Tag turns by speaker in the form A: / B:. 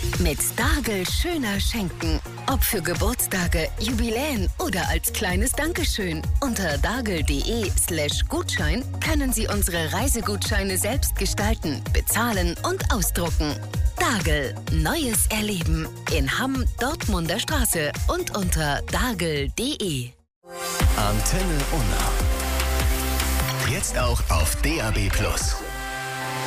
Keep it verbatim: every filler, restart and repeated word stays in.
A: Mit Dargel schöner schenken. Ob für Geburtstage, Jubiläen oder als kleines Dankeschön. Unter dargel.de slash Gutschein können Sie unsere Reisegutscheine selbst gestalten, bezahlen und ausdrucken. Dargel. Neues Erleben. In Hamm, Dortmunder Straße und unter dargel punkt de.
B: Antenne Unna. Jetzt auch auf D A B plus.